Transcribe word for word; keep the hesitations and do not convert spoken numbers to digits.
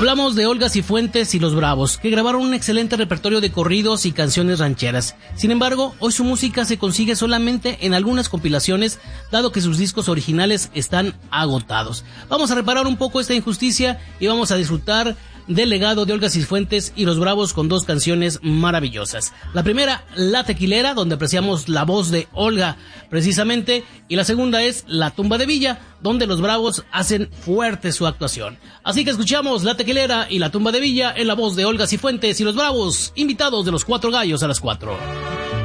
Hablamos de Olga Cifuentes y Los Bravos, que grabaron un excelente repertorio de corridos y canciones rancheras. Sin embargo, hoy su música se consigue solamente en algunas compilaciones, dado que sus discos originales están agotados. Vamos a reparar un poco esta injusticia y vamos a disfrutar del legado de Olga Cifuentes y Los Bravos con dos canciones maravillosas. La primera, La Tequilera, donde apreciamos la voz de Olga precisamente, y la segunda es La Tumba de Villa, donde Los Bravos hacen fuerte su actuación. Así que escuchamos La Tequilera y La Tumba de Villa en la voz de Olga Cifuentes y Los Bravos, invitados de Los Cuatro Gallos a las cuatro.